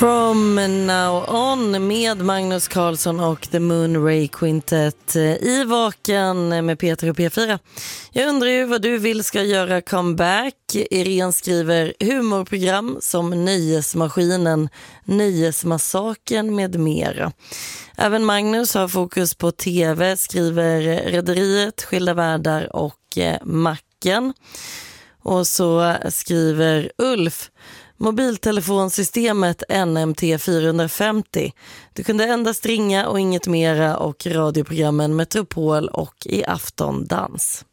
From Now On med Magnus Carlsson och The Moon Ray Quintet i Vaken med Peter och P4. Jag undrar ju vad du vill ska göra comeback. Irene skriver humorprogram som Nöjesmaskinen, Nöjesmassaken med mera. Även Magnus har fokus på tv, skriver Rederiet, Skilda världar och Macken. Och så skriver Ulf mobiltelefonsystemet NMT 450. Du kunde endast ringa och inget mera, och radioprogrammen Metropol och I afton dans.